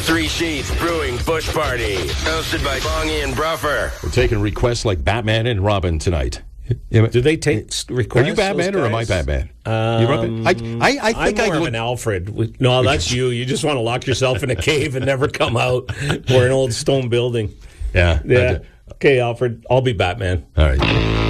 Three Sheets Brewing Bush Party, hosted by Bongie and Bruffer. We're taking requests like Batman and Robin tonight. Do they take requests? Are you Batman or am I Batman? You Robin? I think I'm more of an Alfred. No, that's you. You just want to lock yourself in a cave and never come out, or an old stone building. Yeah. Okay, Alfred. I'll be Batman. All right.